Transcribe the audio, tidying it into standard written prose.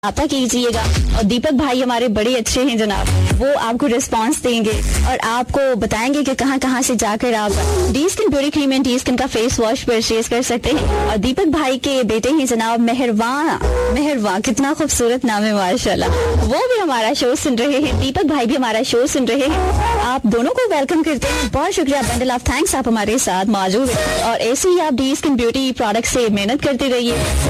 आता कीजिएगा। और दीपक भाई हमारे बड़े अच्छे हैं जनाब, वो आपको रिस्पांस देंगे और आपको बताएंगे कि कहां कहां से जाकर आप D skin beauty cream and D skin का फेस वॉश परचेज कर सकते हैं। और दीपक भाई के बेटे हैं जनाब मेहरवा, कितना खूबसूरत नाम है माशाल्लाह, वो भी हमारा शो सुन रहे हैं, दीपक भाई भी हमारा शो सुन रहे हैं। आप दोनों को वेलकम करते हैं, बहुत शुक्रिया, बंडल ऑफ थैंक्स, आप हमारे साथ मौजूद हैं और ऐसे ही आप डी स्किन ब्यूटी प्रोडक्ट से मेहनत करते रहिए।